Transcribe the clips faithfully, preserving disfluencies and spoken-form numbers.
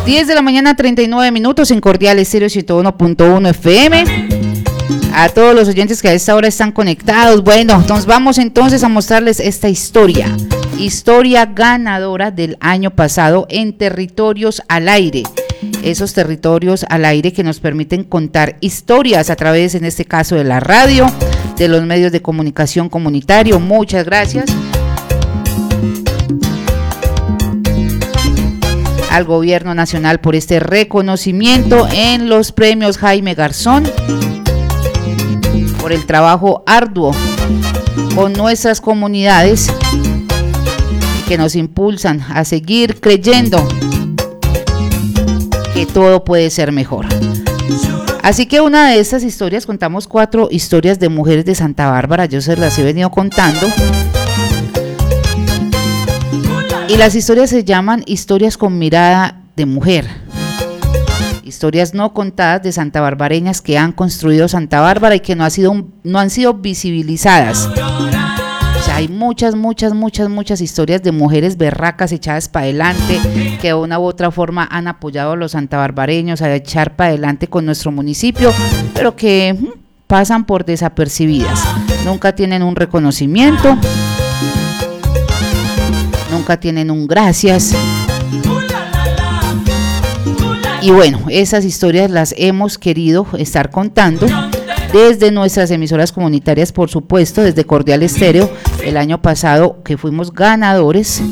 diez de la mañana, treinta y nueve minutos en Cordial Estéreo ciento uno punto uno F M. A todos los oyentes que a esta hora están conectados. Bueno, nos vamos entonces a mostrarles esta historia. Historia ganadora del año pasado en Territorios al Aire. Esos territorios al aire que nos permiten contar historias a través, en este caso, de la radio, de los medios de comunicación comunitario. Muchas gracias al Gobierno Nacional por este reconocimiento en los premios Jaime Garzón, por el trabajo arduo con nuestras comunidades que nos impulsan a seguir creyendo que todo puede ser mejor. Así que una de estas historias, contamos cuatro historias de mujeres de Santa Bárbara, yo se las he venido contando, y las historias se llaman historias con mirada de mujer, historias no contadas de santabarbareñas que han construido Santa Bárbara y que no, ha sido, no han sido visibilizadas. O sea, hay muchas, muchas, muchas, muchas historias de mujeres berracas echadas para adelante, que de una u otra forma han apoyado a los santabarbareños a echar para adelante con nuestro municipio, pero que mmm, pasan por desapercibidas, nunca tienen un reconocimiento, nunca tienen un gracias. Y bueno, esas historias las hemos querido estar contando desde nuestras emisoras comunitarias, por supuesto, desde Cordial Estéreo, el año pasado que fuimos ganadores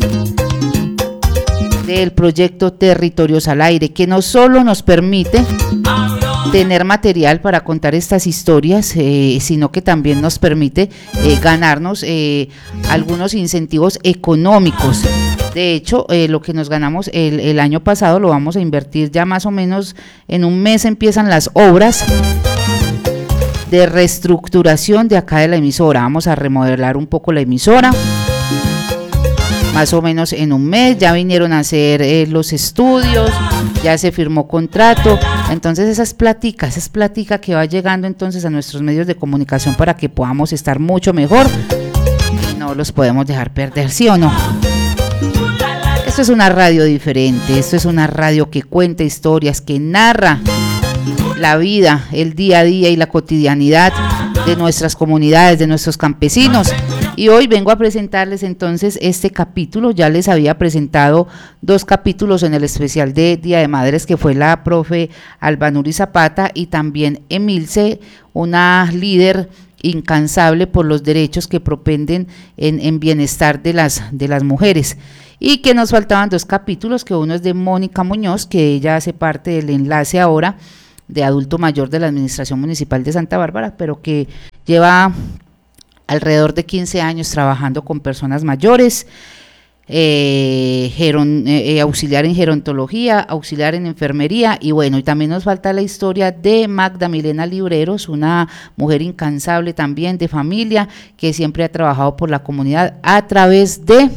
del proyecto Territorios al Aire, que no solo nos permite tener material para contar estas historias, eh, sino que también nos permite eh, ganarnos eh, algunos incentivos económicos. De hecho, eh, lo que nos ganamos el, el año pasado lo vamos a invertir ya más o menos en un mes. Empiezan las obras de reestructuración de acá de la emisora. Vamos a remodelar un poco la emisora, más o menos en un mes. Ya vinieron a hacer eh, los estudios, ya se firmó contrato. Entonces esas pláticas, esas pláticas que va llegando entonces a nuestros medios de comunicación para que podamos estar mucho mejor, y no los podemos dejar perder, ¿sí o no? Esto es una radio diferente, esto es una radio que cuenta historias, que narra la vida, el día a día y la cotidianidad de nuestras comunidades, de nuestros campesinos. Y hoy vengo a presentarles entonces este capítulo. Ya les había presentado dos capítulos en el especial de Día de Madres, que fue la profe Albanuri Zapata y también Emilce, una líder incansable por los derechos que propenden en, en bienestar de las, de las mujeres. Y que nos faltaban dos capítulos, que uno es de Mónica Muñoz, que ella hace parte del enlace ahora de adulto mayor de la Administración Municipal de Santa Bárbara, pero que lleva alrededor de quince años trabajando con personas mayores, eh, geron, eh, auxiliar en gerontología, auxiliar en enfermería. Y bueno, y también nos falta la historia de Magda Milena Libreros, una mujer incansable también de familia, que siempre ha trabajado por la comunidad a través de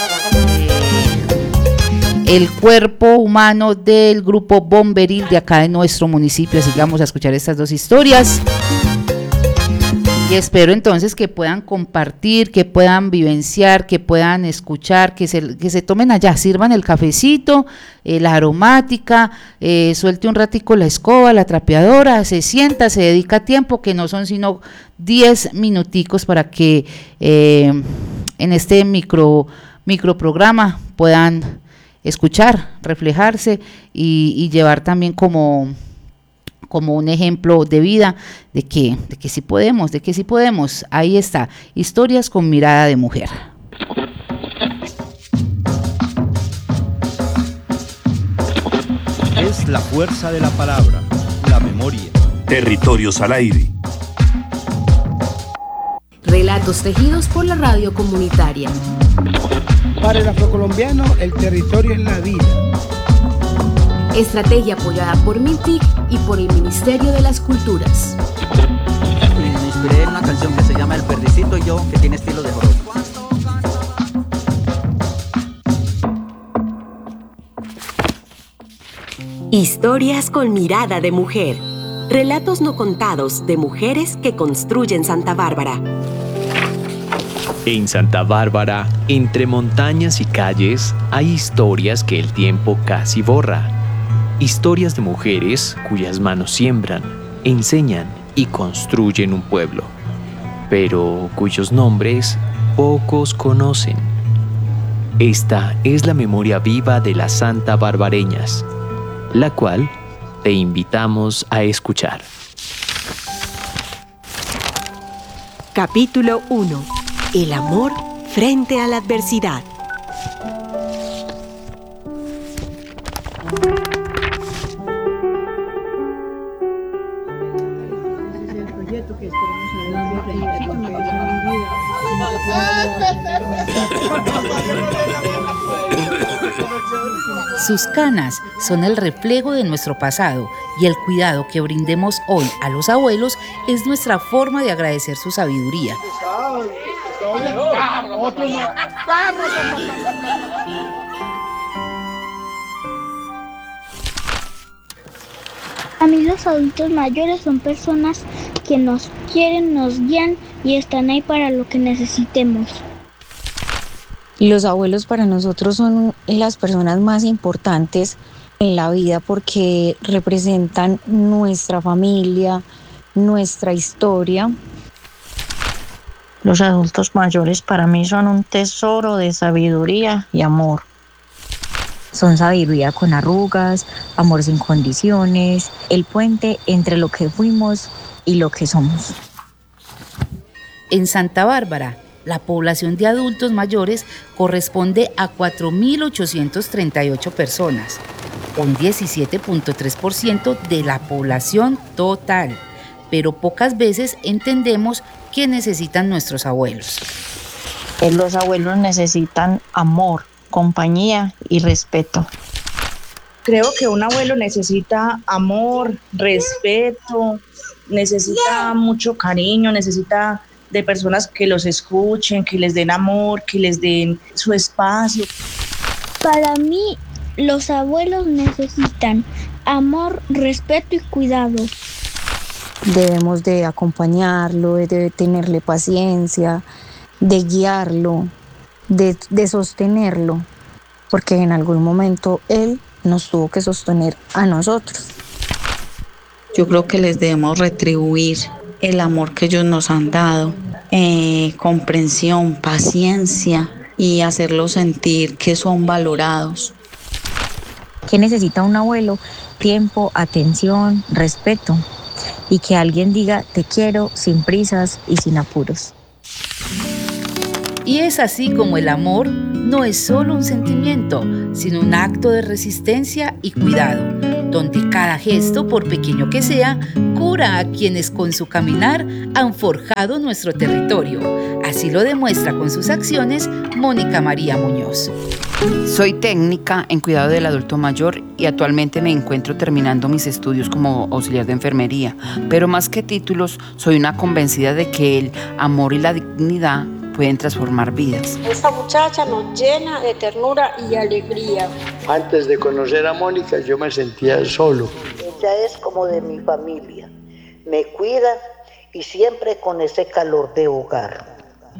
el cuerpo humano del grupo bomberil de acá de nuestro municipio. Así que vamos a escuchar estas dos historias y espero entonces que puedan compartir, que puedan vivenciar, que puedan escuchar, que se, que se tomen allá, sirvan el cafecito, eh, la aromática, eh, suelte un ratico la escoba, la trapeadora, se sienta, se dedica tiempo, que no son sino diez minuticos para que eh, en este micro, micro programa puedan escuchar, reflejarse y, y llevar también como, como un ejemplo de vida de que, de que sí podemos, de que sí podemos. Ahí está, historias con mirada de mujer. Es la fuerza de la palabra, la memoria. Territorios al Aire. Relatos tejidos por la radio comunitaria. Para el afrocolombiano, el territorio es la vida. Estrategia apoyada por MINTIC y por el Ministerio de las Culturas. Me inspiré en una canción que se llama El Perdicito y Yo, que tiene estilo de joropo. Historias con mirada de mujer. Relatos no contados de mujeres que construyen Santa Bárbara. En Santa Bárbara, entre montañas y calles, hay historias que el tiempo casi borra. Historias de mujeres cuyas manos siembran, enseñan y construyen un pueblo, pero cuyos nombres pocos conocen. Esta es la memoria viva de las Santa Barbareñas, la cual te invitamos a escuchar. Capítulo uno. El amor frente a la adversidad. Sus canas son el reflejo de nuestro pasado y el cuidado que brindemos hoy a los abuelos es nuestra forma de agradecer su sabiduría. A mí los adultos mayores son personas que nos quieren, nos guían y están ahí para lo que necesitemos. Los abuelos para nosotros son las personas más importantes en la vida porque representan nuestra familia, nuestra historia. Los adultos mayores para mí son un tesoro de sabiduría y amor. Son sabiduría con arrugas, amor sin condiciones, el puente entre lo que fuimos y lo que somos. En Santa Bárbara, la población de adultos mayores corresponde a cuatro mil ochocientas treinta y ocho personas, un diecisiete punto tres por ciento de la población total, pero pocas veces entendemos qué necesitan nuestros abuelos. Los abuelos necesitan amor, compañía y respeto. Creo que un abuelo necesita amor, respeto, necesita mucho cariño, necesita de personas que los escuchen, que les den amor, que les den su espacio. Para mí, los abuelos necesitan amor, respeto y cuidado. Debemos de acompañarlo, de tenerle paciencia, de guiarlo, de, de sostenerlo, porque en algún momento él nos tuvo que sostener a nosotros. Yo creo que les debemos retribuir el amor que ellos nos han dado, eh, comprensión, paciencia y hacerlos sentir que son valorados. ¿Qué necesita un abuelo? Tiempo, atención, respeto y que alguien diga te quiero sin prisas y sin apuros. Y es así como el amor no es solo un sentimiento, sino un acto de resistencia y cuidado, donde cada gesto, por pequeño que sea, cura a quienes con su caminar han forjado nuestro territorio. Así lo demuestra con sus acciones Mónica María Muñoz. Soy técnica en cuidado del adulto mayor y actualmente me encuentro terminando mis estudios como auxiliar de enfermería, pero más que títulos, soy una convencida de que el amor y la dignidad pueden transformar vidas. Esta muchacha nos llena de ternura y alegría. Antes de conocer a Mónica yo me sentía solo. Ella es como de mi familia, me cuida y siempre con ese calor de hogar.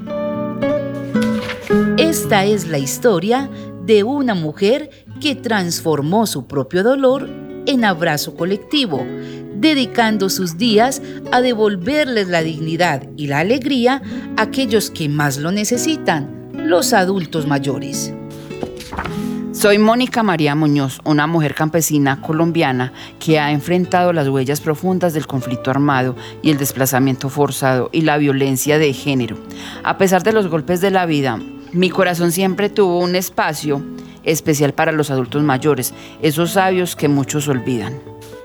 Esta es la historia de una mujer que transformó su propio dolor en abrazo colectivo, dedicando sus días a devolverles la dignidad y la alegría a aquellos que más lo necesitan, los adultos mayores. Soy Mónica María Muñoz, una mujer campesina colombiana que ha enfrentado las huellas profundas del conflicto armado y el desplazamiento forzado y la violencia de género. A pesar de los golpes de la vida, mi corazón siempre tuvo un espacio especial para los adultos mayores, esos sabios que muchos olvidan.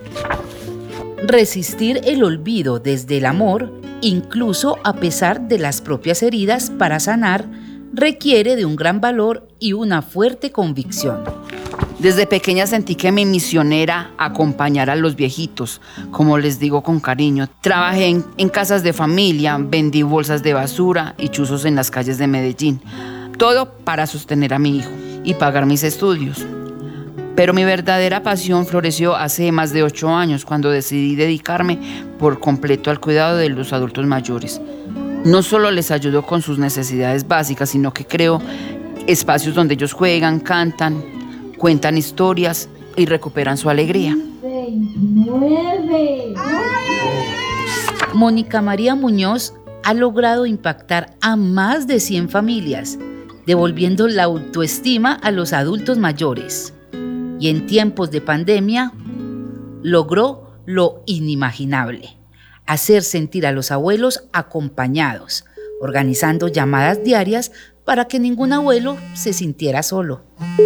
Resistir el olvido desde el amor, incluso a pesar de las propias heridas para sanar, requiere de un gran valor y una fuerte convicción. Desde pequeña sentí que mi misión era acompañar a los viejitos, como les digo con cariño. Trabajé en, en casas de familia, vendí bolsas de basura y chuzos en las calles de Medellín. Todo para sostener a mi hijo y pagar mis estudios. Pero mi verdadera pasión floreció hace más de ocho años cuando decidí dedicarme por completo al cuidado de los adultos mayores. No solo les ayudo con sus necesidades básicas, sino que creo espacios donde ellos juegan, cantan, cuentan historias, y recuperan su alegría. veintinueve. Mónica María Muñoz ha logrado impactar a más de cien familias, devolviendo la autoestima a los adultos mayores. Y en tiempos de pandemia, logró lo inimaginable: hacer sentir a los abuelos acompañados, organizando llamadas diarias para que ningún abuelo se sintiera solo.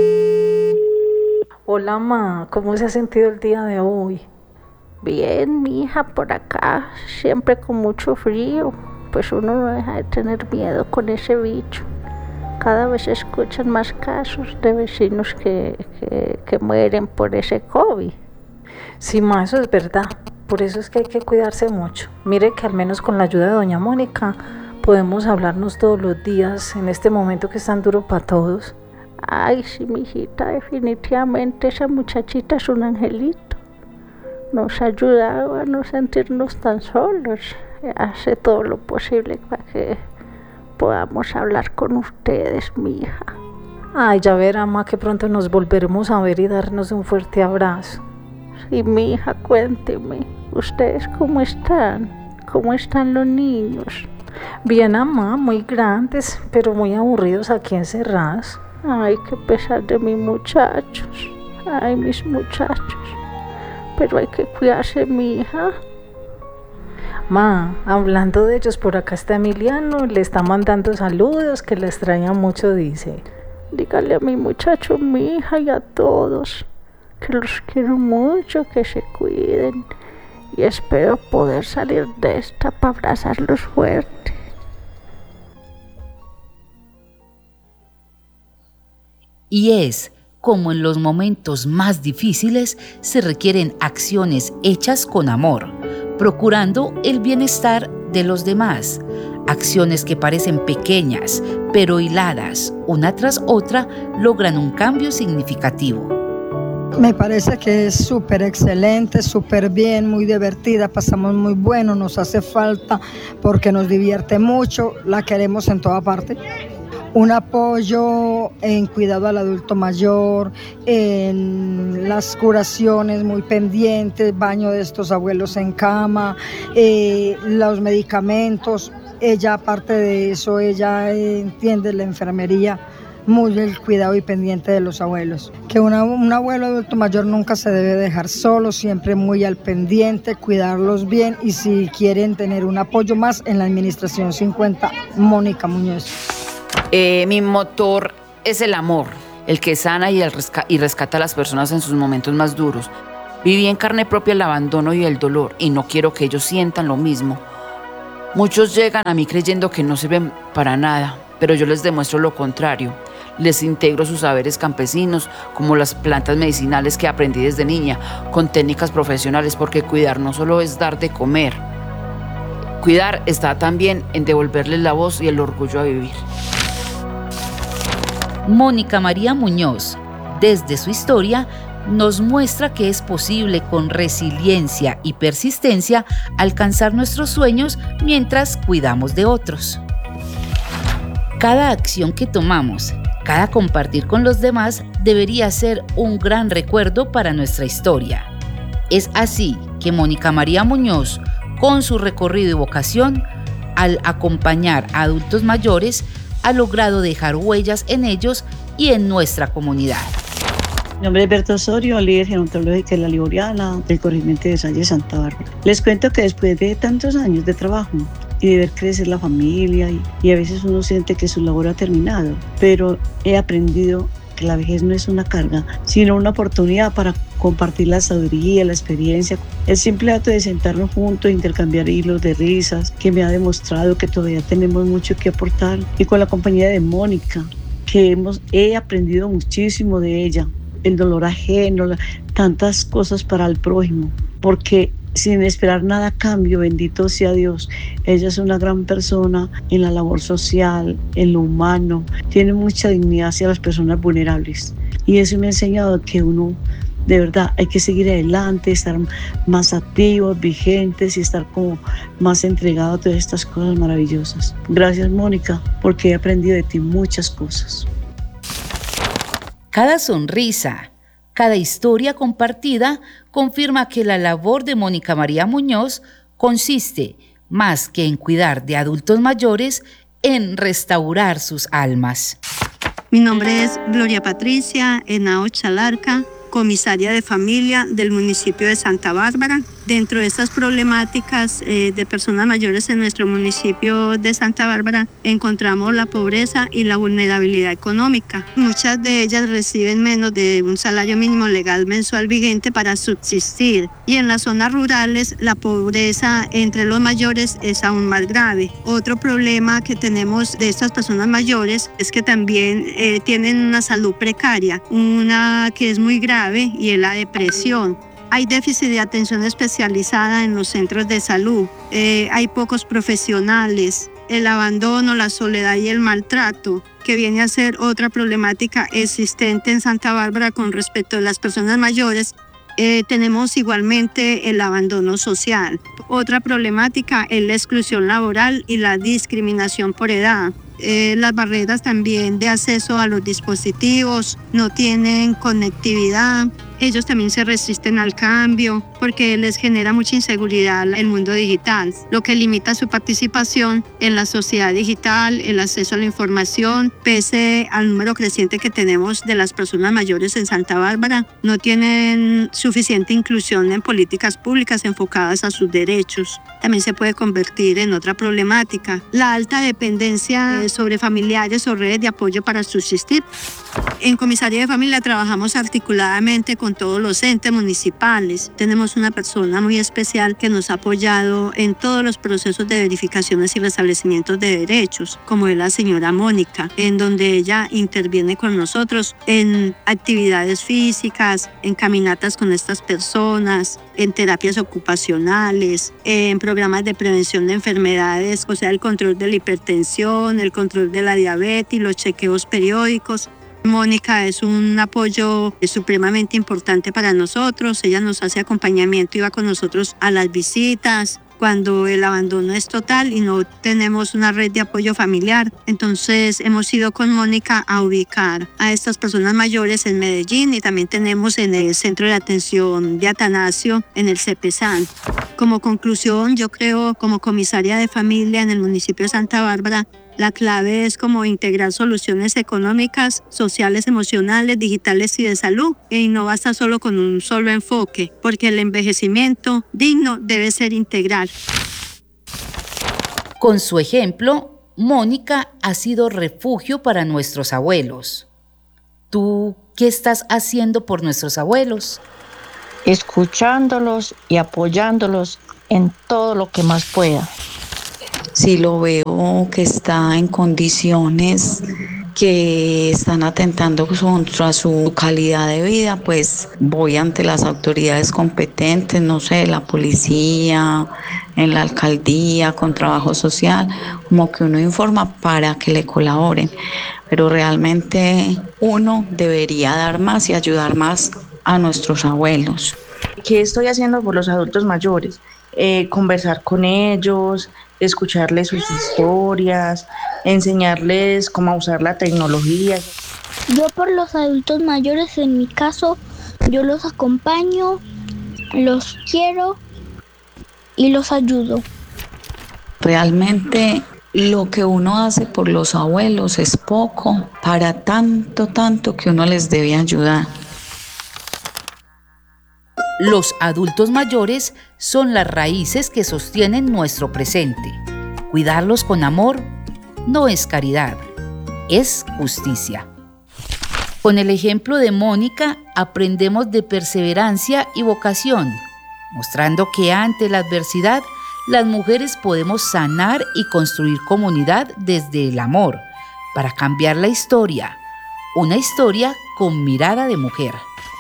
Hola, ma, ¿cómo se ha sentido el día de hoy? Bien, mi hija, por acá, siempre con mucho frío, pues uno no deja de tener miedo con ese bicho. Cada vez se escuchan más casos de vecinos que, que, que mueren por ese COVID. Sí, ma, eso es verdad. Por eso es que hay que cuidarse mucho. Mire que al menos con la ayuda de doña Mónica podemos hablarnos todos los días en este momento que es tan duro para todos. Ay, sí, mijita, definitivamente esa muchachita es un angelito. Nos ha ayudado a no sentirnos tan solos. Hace todo lo posible para que podamos hablar con ustedes, mi hija. Ay, ya verá, ma, que pronto nos volveremos a ver y darnos un fuerte abrazo. Sí, mi hija, cuénteme, ¿ustedes cómo están? ¿Cómo están los niños? Bien, mamá, muy grandes, pero muy aburridos aquí encerrados. Ay, qué pesar de mis muchachos. Ay, mis muchachos. Pero hay que cuidarse, mi hija. Ma, hablando de ellos, por acá está Emiliano, le está mandando saludos, que le extraña mucho, dice. Dígale a mi muchacho, mi hija y a todos que los quiero mucho, que se cuiden y espero poder salir de esta para abrazarlos fuerte. Y es como en los momentos más difíciles se requieren acciones hechas con amor, procurando el bienestar de los demás. Acciones que parecen pequeñas, pero hiladas una tras otra logran un cambio significativo. Me parece que es súper excelente, súper bien, muy divertida, pasamos muy bueno, nos hace falta porque nos divierte mucho, la queremos en toda parte. Un apoyo en cuidado al adulto mayor, en las curaciones muy pendientes, baño de estos abuelos en cama, eh, los medicamentos. Ella, aparte de eso, ella eh, entiende la enfermería, muy el cuidado y pendiente de los abuelos. Que una, un abuelo adulto mayor nunca se debe dejar solo, siempre muy al pendiente, cuidarlos bien y si quieren tener un apoyo más en la Administración cincuenta, Mónica Muñoz. Eh, mi motor es el amor, el que sana y, el resca- y rescata a las personas en sus momentos más duros. Viví en carne propia el abandono y el dolor y no quiero que ellos sientan lo mismo. Muchos llegan a mí creyendo que no sirven para nada, pero yo les demuestro lo contrario. Les integro sus saberes campesinos, como las plantas medicinales que aprendí desde niña, con técnicas profesionales, porque cuidar no solo es dar de comer. Cuidar está también en devolverles la voz y el orgullo a vivir. Mónica María Muñoz, desde su historia, nos muestra que es posible con resiliencia y persistencia alcanzar nuestros sueños mientras cuidamos de otros. Cada acción que tomamos, cada compartir con los demás debería ser un gran recuerdo para nuestra historia. Es así que Mónica María Muñoz, con su recorrido y vocación, al acompañar a adultos mayores, ha logrado dejar huellas en ellos y en nuestra comunidad. Mi nombre es Berto Osorio, líder gerontológica de la Liboriana del corregimiento de Salle, Santa Bárbara. Les cuento que después de tantos años de trabajo y de ver crecer la familia y, y a veces uno siente que su labor ha terminado, pero he aprendido que la vejez no es una carga, sino una oportunidad para compartir la sabiduría, la experiencia, el simple acto de sentarnos juntos e intercambiar hilos de risas que me ha demostrado que todavía tenemos mucho que aportar, y con la compañía de Mónica, que hemos, he aprendido muchísimo de ella, el dolor ajeno, tantas cosas para el prójimo, porque sin esperar nada a cambio, bendito sea Dios. Ella es una gran persona en la labor social, en lo humano, tiene mucha dignidad hacia las personas vulnerables. Y eso me ha enseñado que uno, de verdad, hay que seguir adelante, estar más activos, vigentes y estar como más entregado a todas estas cosas maravillosas. Gracias, Mónica, porque he aprendido de ti muchas cosas. Cada sonrisa, Cada historia compartida confirma que la labor de Mónica María Muñoz consiste, más que en cuidar de adultos mayores, en restaurar sus almas. Mi nombre es Gloria Patricia Henao Chalarca, comisaria de familia del municipio de Santa Bárbara. Dentro de estas problemáticas eh, de personas mayores en nuestro municipio de Santa Bárbara encontramos la pobreza y la vulnerabilidad económica. Muchas de ellas reciben menos de un salario mínimo legal mensual vigente para subsistir, y en las zonas rurales la pobreza entre los mayores es aún más grave. Otro problema que tenemos de estas personas mayores es que también eh, tienen una salud precaria, una que es muy grave, y es la depresión. Hay déficit de atención especializada en los centros de salud, eh, hay pocos profesionales, el abandono, la soledad y el maltrato, que viene a ser otra problemática existente en Santa Bárbara con respecto a las personas mayores. Eh, tenemos igualmente el abandono social. Otra problemática es la exclusión laboral y la discriminación por edad. Eh, las barreras también de acceso a los dispositivos, no tienen conectividad. Ellos también se resisten al cambio porque les genera mucha inseguridad el mundo digital, lo que limita su participación en la sociedad digital, el acceso a la información. Pese al número creciente que tenemos de las personas mayores en Santa Bárbara, no tienen suficiente inclusión en políticas públicas enfocadas a sus derechos. También se puede convertir en otra problemática, la alta dependencia sobre familiares o redes de apoyo para subsistir. En Comisaría de Familia trabajamos articuladamente con todos los entes municipales. Tenemos una persona muy especial que nos ha apoyado en todos los procesos de verificaciones y restablecimientos de derechos, como es la señora Mónica, en donde ella interviene con nosotros en actividades físicas, en caminatas con estas personas, en terapias ocupacionales, en programas de prevención de enfermedades, o sea, el control de la hipertensión, el control de la diabetes, los chequeos periódicos. Mónica es un apoyo supremamente importante para nosotros. Ella nos hace acompañamiento y va con nosotros a las visitas cuando el abandono es total y no tenemos una red de apoyo familiar. Entonces hemos ido con Mónica a ubicar a estas personas mayores en Medellín, y también tenemos en el Centro de Atención de Atanasio en el CEPESAN. Como conclusión, yo creo, como comisaria de familia en el municipio de Santa Bárbara, la clave es como integrar soluciones económicas, sociales, emocionales, digitales y de salud. Y no basta solo con un solo enfoque, porque el envejecimiento digno debe ser integral. Con su ejemplo, Mónica ha sido refugio para nuestros abuelos. ¿Tú qué estás haciendo por nuestros abuelos? Escuchándolos y apoyándolos en todo lo que más pueda. Si lo veo que está en condiciones que están atentando contra su calidad de vida, pues voy ante las autoridades competentes, no sé, la policía, en la alcaldía, con trabajo social, como que uno informa para que le colaboren. Pero realmente uno debería dar más y ayudar más a nuestros abuelos. ¿Qué estoy haciendo por los adultos mayores? Eh, conversar con ellos, escucharles sus historias, enseñarles cómo usar la tecnología. Yo por los adultos mayores, en mi caso, yo los acompaño, los quiero y los ayudo. Realmente lo que uno hace por los abuelos es poco para tanto, tanto que uno les debe ayudar. Los adultos mayores son las raíces que sostienen nuestro presente. Cuidarlos con amor no es caridad, es justicia. Con el ejemplo de Mónica aprendemos de perseverancia y vocación, mostrando que ante la adversidad las mujeres podemos sanar y construir comunidad desde el amor para cambiar la historia, una historia con mirada de mujer.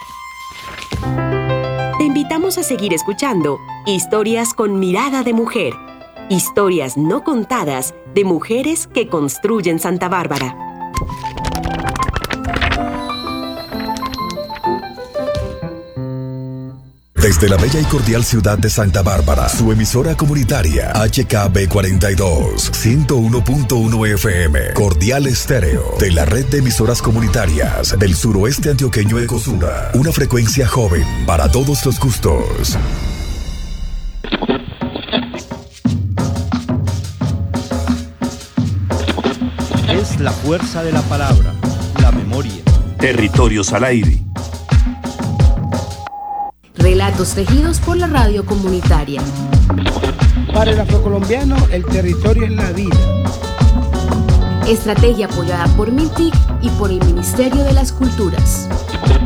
Te invitamos a seguir escuchando Historias con Mirada de Mujer. Historias no contadas de mujeres que construyen Santa Bárbara. Desde la bella y cordial ciudad de Santa Bárbara, su emisora comunitaria H K B cuarenta y dos, ciento uno punto uno F M, Cordial Estéreo, de la red de emisoras comunitarias del suroeste antioqueño Ecosura. Una frecuencia joven para todos los gustos. Es la fuerza de la palabra, la memoria. Territorios al aire. Relatos tejidos por la radio comunitaria. Para el afrocolombiano, el territorio es la vida. Estrategia apoyada por MINTIC y por el Ministerio de las Culturas.